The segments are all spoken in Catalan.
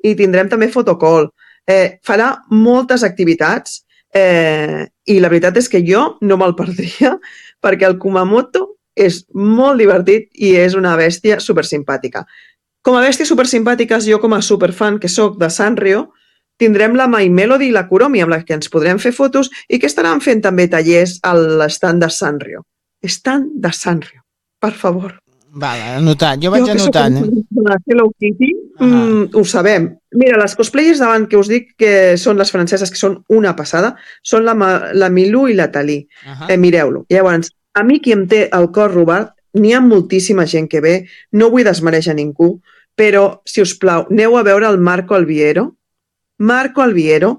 i tindrem també fotocall. Farà moltes activitats i la veritat és que jo no me'l perdria perquè el Kumamoto és molt divertit i és una bèstia supersimpàtica. Com a bèsties supersimpàtiques, jo com a superfan que sóc de Sanrio, tindrem la My Melody i la Kuromi, amb la que ens podrem fer fotos i que estaran fent també tallers a l'estand de Sanrio. Estand de Sanrio, per favor. Vale, anotat. Jo vaig anotant. De Hello Kitty, ho sabem. Mira, les cosplayers davant que us dic que són les franceses, que són una passada, són la Milou i la Talí. Mireu-lo. Llavors, a mi qui em té el cor robat, n'hi ha moltíssima gent que ve, no vull desmereixer ningú, però, si us plau, aneu a veure el Marco Alviero. Marco Alviero,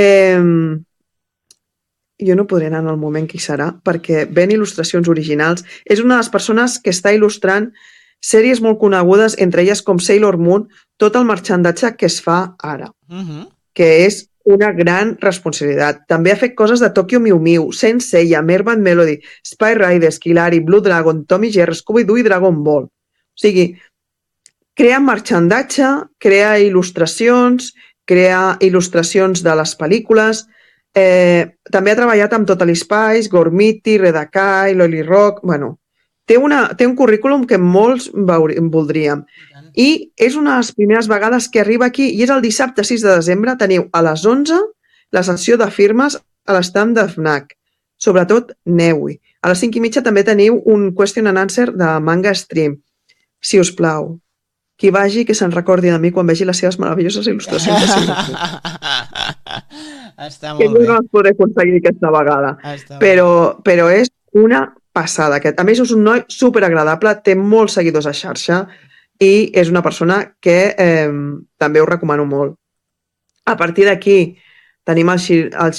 jo no podré anar en el moment que hi serà, perquè ven il·lustracions originals. És una de les persones que està il·lustrant sèries molt conegudes, entre elles com Sailor Moon, tot el marxandatge que es fa ara, que és una gran responsabilitat. També ha fet coses de Tokyo Mew Mew, Saint Seiya, Mermaid Melody, Spy Riders, Killari, Blue Dragon, Tommy Jerry, Scooby-Doo i Dragon Ball. O sigui, crea marxandatge, crea il·lustracions, crea il·lustracions de les pel·lícules. També ha treballat amb Totally Spies, Gormiti, Redakai, Loli Rock... Bueno, té un currículum que molts voldríem. I és una de les primeres vegades que arriba aquí, i és el dissabte 6 de desembre, teniu a les 11 la sessió de firmes a l'estand de FNAC. Sobretot, aneu-hi. A les 5:30 també teniu un question and answer de Manga Stream. Si us plau, qui vagi, que se'n recordi de mi quan vegi les seves meravelloses il·lustracions de Sailor Està que molt no bé. les podré aconseguir aquesta vegada. Però és una passada. A més, és un noi superagradable, té molts seguidors a xarxa i és una persona que també us recomano molt. A partir d'aquí tenim el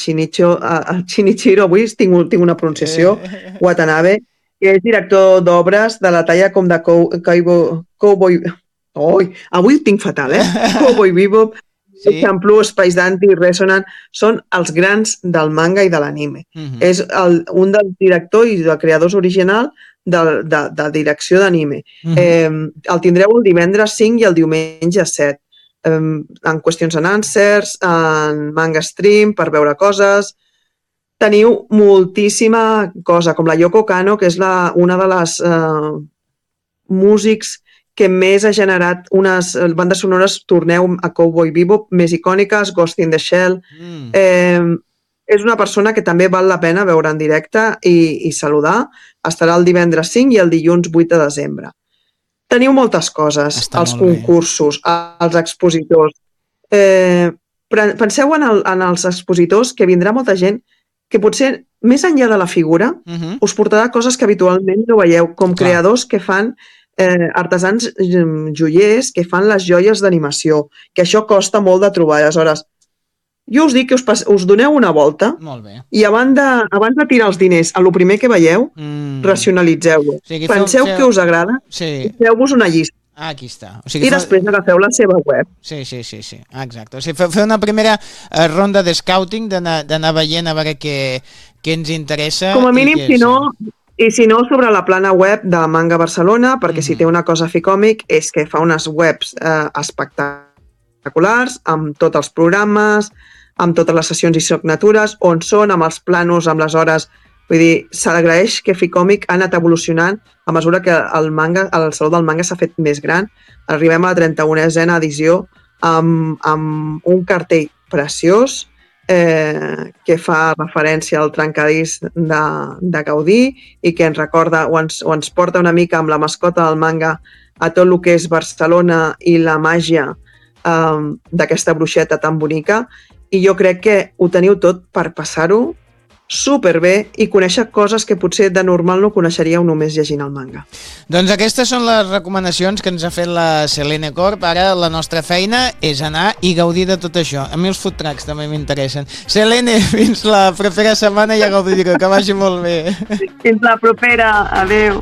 Shinichiro, avui tinc una pronunciació, Watanabe, que és director d'obres de la talla com de Cowboy... Avui ho tinc fatal, Cowboy Bebop, Shampoo, Space Dante i Resonant són els grans del manga i de l'anime. És un dels directors i dels creadors original de direcció d'anime. El tindreu el divendres 5 i el diumenge 7. En Questions and Answers, en Manga Stream, per veure coses. Teniu moltíssima cosa, com la Yoko Kanno, que és una de les músics que més ha generat unes bandes sonores, torneu a Cowboy Bebop, més icòniques, Ghost in the Shell. És una persona que també val la pena veure en directe i saludar. Estarà el divendres 5 i el dilluns 8 de desembre. Teniu moltes coses, els concursos, els expositors. Penseu en els expositors, que vindrà molta gent que potser, més enllà de la figura, us portarà coses que habitualment no veieu, com creadors que fan artesans joiers que fan les joies d'animació, que això costa molt de trobar. Aleshores, jo us dic que us doneu una volta i abans de tirar els diners a lo primer que veieu, racionalitzeu-ho. Penseu què us agrada i feu-vos una llista. Aquí està. I després agafeu la seva web. Sí, exacte. O sigui, fer una primera ronda de scouting, d'anar veient a veure què ens interessa. Com a mínim, si no, sobre la plana web de Manga Barcelona, perquè si té una cosa a fer còmic és que fa unes webs espectaculars, amb tots els programes, amb totes les sessions i signatures, on són, amb els planos, amb les hores. Vull dir, s'agraeix que Ficòmic ha anat evolucionant a mesura que el Saló del Manga s'ha fet més gran. Arribem a la 31a edició amb un cartell preciós que fa referència al trencadís de Gaudí i que ens recorda o ens porta una mica amb la mascota del manga a tot el que és Barcelona i la màgia d'aquesta bruixeta tan bonica. I jo crec que ho teniu tot per passar-ho superbé i conèixer coses que potser de normal no coneixeríeu només llegint el manga. Doncs aquestes són les recomanacions que ens ha fet la Selene Corp. Ara la nostra feina és anar i gaudir de tot això. A mi els food trucks també m'interessen. Selene, fins la propera setmana i a gaudir, que vagi molt bé. Fins la propera, adeu.